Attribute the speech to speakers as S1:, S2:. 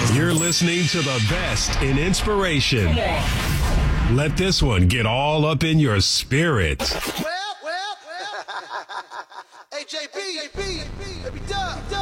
S1: You're listening to the best in inspiration. Let this one get all up in your spirit.
S2: Well. Hey, JB, let me dub.